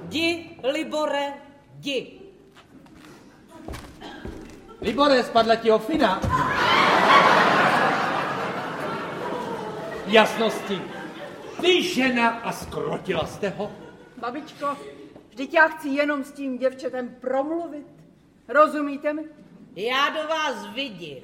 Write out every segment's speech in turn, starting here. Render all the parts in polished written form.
Jdi, Libore, jdi. Libore, spadla ti ofina. Jasnosti. Ty žena a skrotila jste ho? Babičko, vždyť já chci jenom s tím děvčetem promluvit. Rozumíte mi? Já do vás vidím.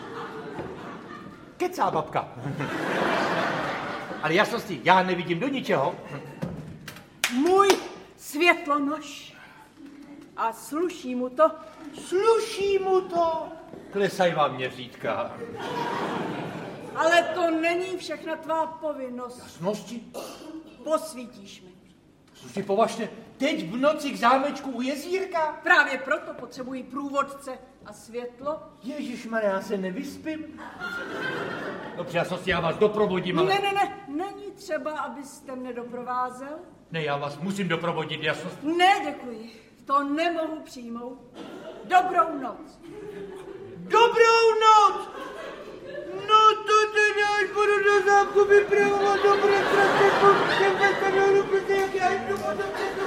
Kecá babka. Ale jasnosti, já nevidím do ničeho. Můj světlonož. A sluší mu to. Sluší mu to. Klesaj vám měřítka. Ale to není všechna tvá povinnost. Jasnosti? Posvítíš mi. Sluší považte, teď v noci k zámečku u jezírka? Právě proto potřebuji průvodce a světlo. Ježišmarja, já se nevyspím. Dobře, jasnosti, já vás doprovodím, ale... Ne, není třeba, abyste mne doprovázel. Ne, já vás musím doprovodit, jasnosti. Ne, děkuji, to nemohu přijmout. Dobrou noc. Dobrou noc! No to teda, až budu do zámku vypravovat dobré krátké povštěme, tady ruku, jak já jdu a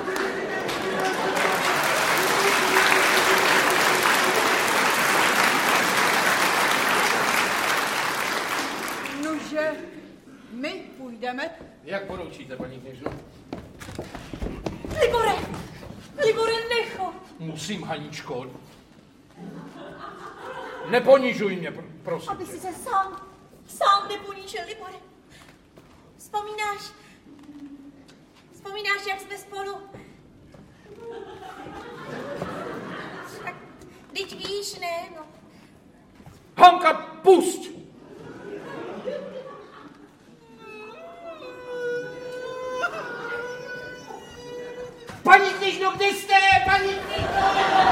Nože, my půjdeme. Jak poroučíte, paní kněžno? Libore, nechoď. Musím, Haničko. Neponižuj mě, prosím. Aby si se sám neponížil, Libore. Vzpomínáš, jak jsme spolu? Tak, teď víš, ne, no. Hanka, pusť! Paní kněžno, kde jste? Paní kněžno!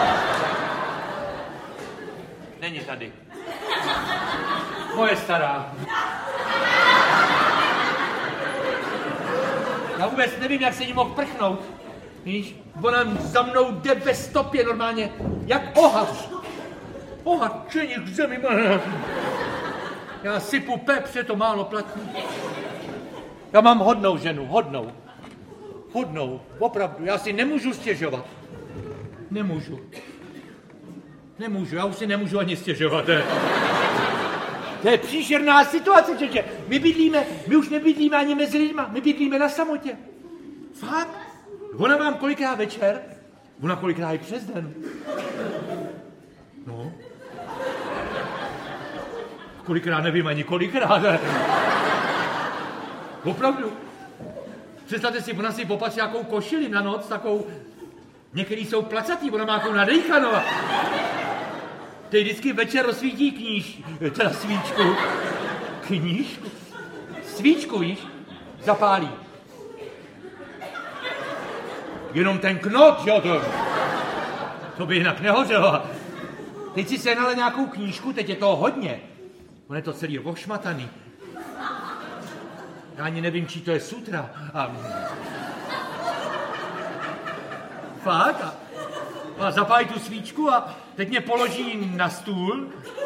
Není tady. Moje stará. Já vůbec nevím, jak se jí mohl prchnout. Víš, ona za mnou jde ve stopě normálně, jak ohař. Ohařčeník v zemi. Já sypu pepře, to málo platí. Já mám hodnou ženu, hodnou, opravdu. Já si nemůžu stěžovat. Nemůžu, já už si nemůžu ani stěžovat. To je příšerná situace, čeče. My už nebydlíme ani mezi lidma, my bydlíme na samotě. Fakt? Ona vám kolikrát večer, ona kolikrát i přes den. No. Kolikrát nevím ani kolikrát. Opravdu. Představte si, ona si popatří nějakou košili na noc, takovou... Některý jsou placatý, ona má takovou nadejchanou. Teď vždycky večer rozsvítí svíčku. Knížku? Svíčku, víš? Zapálí. Jenom ten knot, jo, to by jinak nehořelo. Teď si sehnala nějakou knížku, teď je toho hodně. On je to celý ošmataný. Já ani nevím, čí to je sutra. Fakt? A zapálí tu svíčku a teď mě položí na stůl.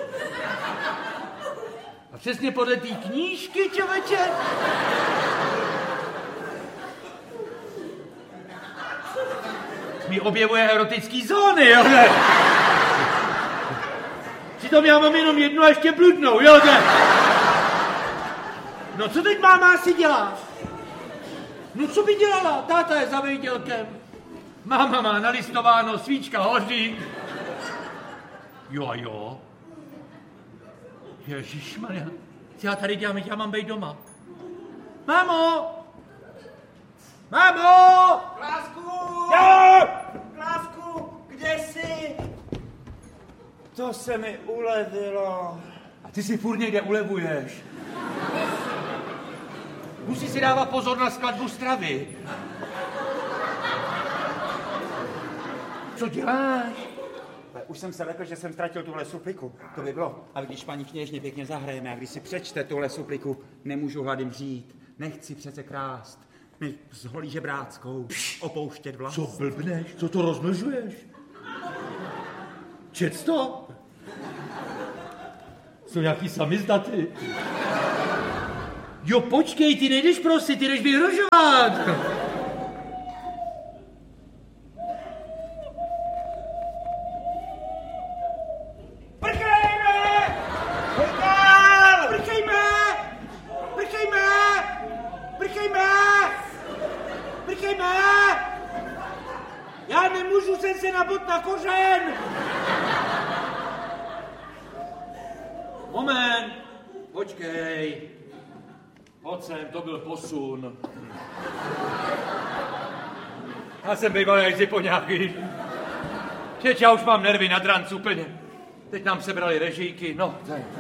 A přesně podle té knížky, čověče. Mi objevuje erotický zóny, jo, ne? Přitom já mám jenom jednu a ještě bludnou, jo, ne? No co teď máma asi dělá? No co by dělala? Táta je za vejdělkem. Máma má nalistováno, svíčka hoří. Jo a jo. Ježišmarja. Co já tady dělám, já mám být doma. Mámo! Mámo! Klásku! Jo! Klásku, kde jsi? To se mi ulevilo. A ty si furt někde ulevuješ. Musí si dávat pozor na skladbu stravy. Co děláš? Už jsem se lekl, že jsem ztratil tuhle supliku. To by bylo. Ale když paní kněžně pěkně zahrajeme a když si přečte tuhle supliku, nemůžu hlady mřít. Nechci přece krást. My s holí žebráckou opouštět vlast. Co blbneš? Co to rozmlžuješ? Čec to? Jsou nějaký samizdaty. Jo, počkej, ty nejdeš prosit, ty jdeš vyhrožovat. Já nemůžu se nabot na kořen. Moment, počkej. Pojď sem, to byl posun. Já jsem bývalý jak zipoňáky. Já už mám nervy na dranc úplně. Teď nám sebrali režijky, no.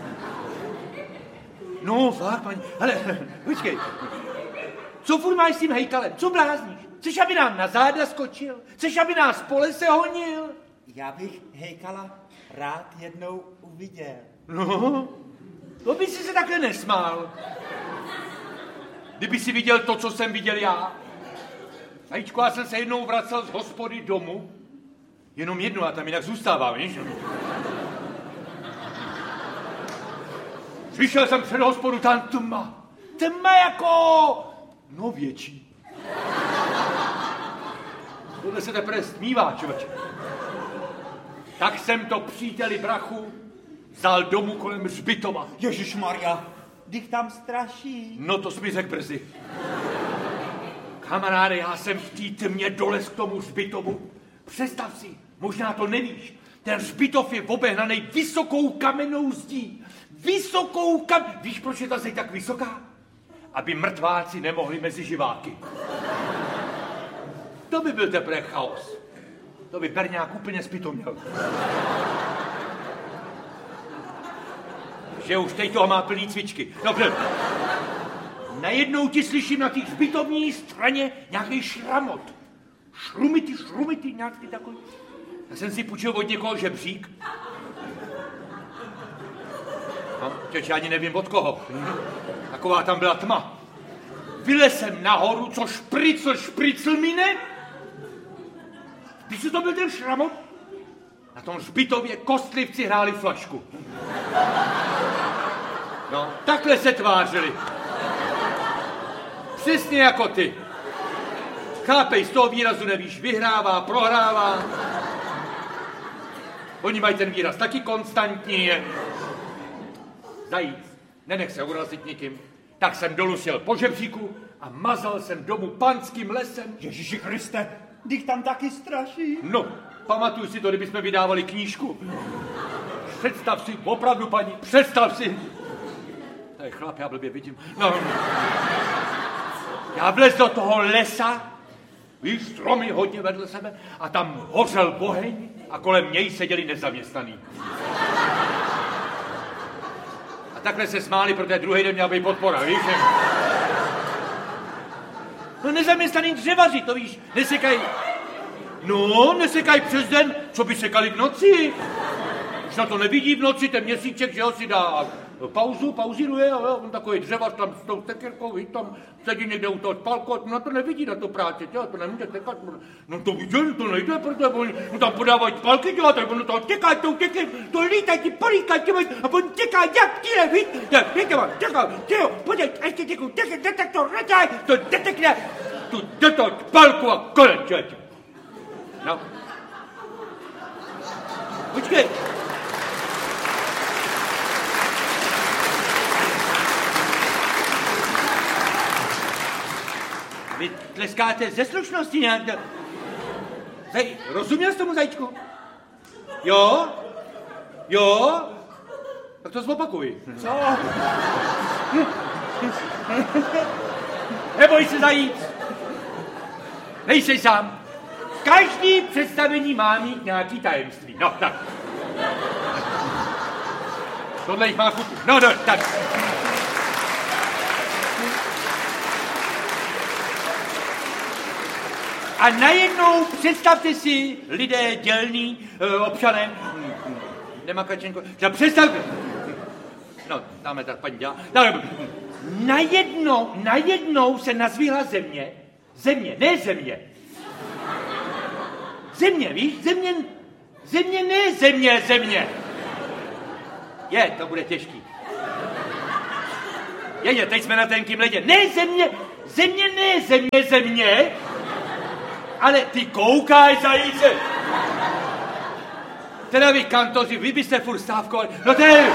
No, fakt, paní, ale počkej. Co furt máš s tím hejkalem? Co blázníš? Chceš, aby nám na záda skočil? Chceš, aby nás po lese honil? Já bych hejkala rád jednou uviděl. No, to by si se takhle nesmál. Kdyby si viděl to, co jsem viděl já. Zajíčku, já jsem se jednou vracel z hospody domů. Jenom jednu, a tam jinak zůstávám, víš? Přišel jsem před hospodu, tam tma. Tma jako... no větší. Tohle se teprve smívá, člověče. Tak jsem to příteli brachu vzal domů kolem hřbitova. Ježišmarja, když tam straší. No to jsi mi řekl brzy. Kamaráde, já jsem v té tmě dolez k tomu hřbitovu. Představ si, možná to nevíš, ten hřbitov je obehnaný vysokou kamennou zdí. Víš, proč je ta zeď tak vysoká? Aby mrtváci nemohli mezi živáky. To by byl teprve chaos. To by Berňák úplně zpytoměl. Že už teď toho má plný cvičky. Dobře. Najednou ti slyším na té hřbitovní straně nějaký šramot. Šrumity, nějaký takový. Já jsem si půjčil od někoho žebřík. No, teď ani nevím od koho. Taková tam byla tma. Vylez jsem nahoru, co špricl mine. Víš, co to byl ten šramot? Na tom hřbitově kostlivci hráli flašku. No, takhle se tvářili. Přesně jako ty. Chápej, z toho výrazu nevíš, vyhrává, prohrává. Oni mají ten výraz taky konstantní. Zajíc, nenech se urazit nikým. Tak jsem dolů šel po žebříku a mazal jsem domů panským lesem. Ježíši Kriste, když tam taky straší. No, pamatuj si to, kdybychom vydávali knížku. Představ si, opravdu, paní, představ si. Tady chlap, já blbě vidím. No. Já vlez do toho lesa, víš, stromy hodně vedle sebe, a tam hořel oheň a kolem něj seděli nezaměstnaný. A takhle se smáli, protože druhý den měla být podpora, víš? No nezaměstnaný dřevaři, to víš, nesekají přes den, co by sekali v noci. Už na to nevidí v noci, ten měsíček, že ho si dá pauzíruje, a on takový dřevař tam s tou sekirkou, víš, tam sedí někde u toho spálku, no to nevidí na to práci, to nemůže tekat. No to viděl, to nejde, protože oni tam podávají spálky dělat, tak ono to těká, to lítají, ti políkají, a on těká jak tíle, víš, těká, pojď, ještě těkou, detektor, raťaj, to detekne, tu spálku a konec, člověče. No. Počkej. Vy tleskáte ze slušnosti nějak. Rozuměl jsi tomu, zajíčku? Jo? Tak to zopakuj. Co? Neboj se, zajíc. Nejsej sám. Každý představení má mít nějaký tajemství. No, tak. Tohle jich má kupu. No, tak. A najednou představte si, lidé dělní, občané, Nemakačenko, představte. No, dáme tak, paní dělá. Najednou se nazvíhla země. Ne země. Země, víš? Země, ne země. To bude těžký. Teď jsme na tenkým ledě. Ne země. Ale ty koukáš, zajíce. Teda vy kantoři, vy byste furt stávkovali. No to je...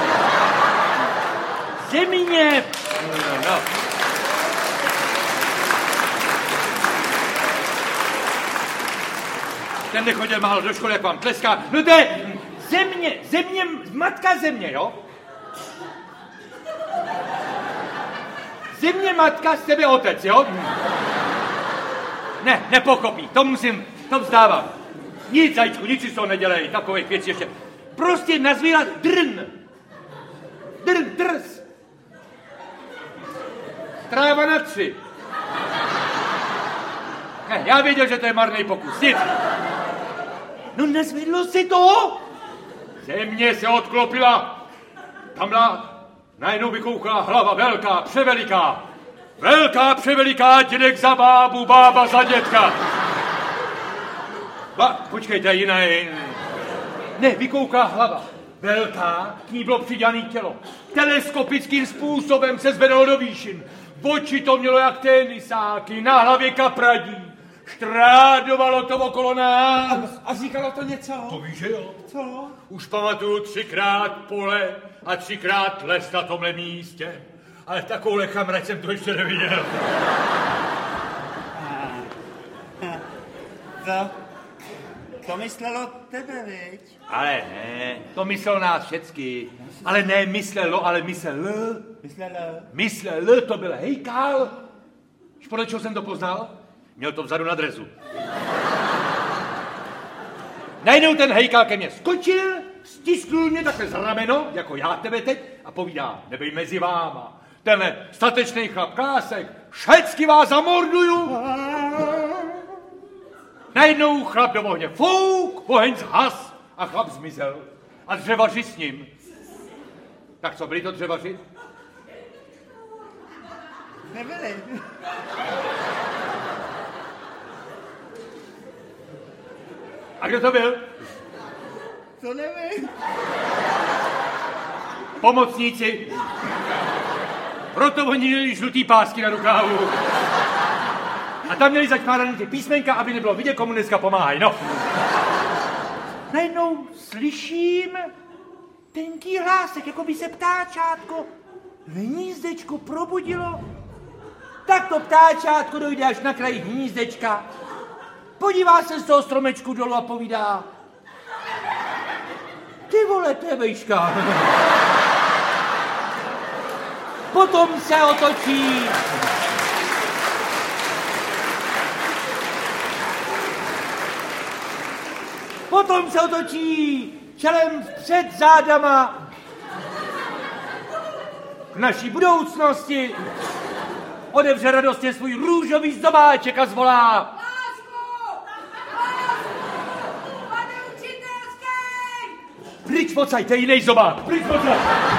Země. No. Ten nechodil málo do školy, jak vám tleská. No to je země, matka země, jo? Země, matka, z tebe otec, jo? Ne, nepochopí, to vzdávám. Nic, zajíčku, nic si z toho nedělej, takových věcí ještě. Prostě nazvírat drn, trs. Tráva na 3. Ne, já věděl, že to je marný pokus, nic. No nezvedlo si to? Země se odklopila. Tamhle najednou vykouká hlava velká, převeliká. Velká, dědek za bábu, bába za dětka. Počkejte, jiná je. Ne, vykouká hlava. Velká, k ní bylo přidělané tělo. Teleskopickým způsobem se zvedalo do výšin. Oči to mělo jak tenisáky, na hlavě kapradí. Štrádovalo to okolo nás. A říkalo to něco? To víš, že jo? Co? Už pamatuju 3krát pole a 3krát les na tomhle místě. Ale takovouhle chamrať jsem to ještě neviděl. To myslelo tebe, viď? Ale ne, to myslelo nás všecky. Ale ne myslelo, ale myslel. Myslel, to byl hejkal. Víš, podle čeho jsem to poznal? Měl to vzadu na drezu. Najednou ten hejkal ke mně skočil, stisknul mě takhle za rameno, jako já tebe teď, a povídá, nebej mezi váma. Tenhle statečný chlap Klásek, všecky vás zamorduju. Najednou chlap do ohně fouk, oheň zhas a chlap zmizel. A dřevaři s ním. Tak co, byli to dřevaři? Nebyli. A kdo to byl? To nevím. Pomocníci. Proto oni měli žlutý pásky na rukávu. A tam měli začmáraný ty písmenka, aby nebylo vidět, komu dneska pomáhají, no. Najednou slyším tenký hlásek, jako by se ptáčátko v hnízdečku probudilo. Tak to ptáčátko dojde až na kraji hnízdečka. Podívá se z toho stromečku dolů a povídá. Ty vole, to je vejška. Potom se otočí. Potom se otočí čelem před zádama k naší budoucnosti. Otevře radostně svůj růžový zdobáček a zvolá. Pryč pocaj, to je jiný zobák, pryč pocaj.